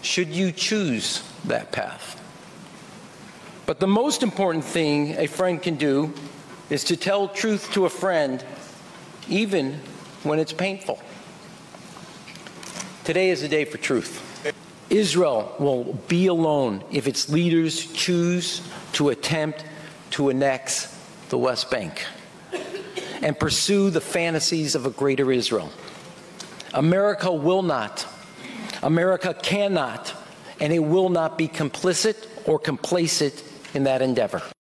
should you choose that path. But the most important thing a friend can do is to tell truth to a friend, even when it's painful. Today is a day for truth. Israel will be alone if its leaders choose to attempt to annex the West Bank and pursue the fantasies of a greater Israel. America will not, America cannot, and it will not be complicit or complacent in that endeavor.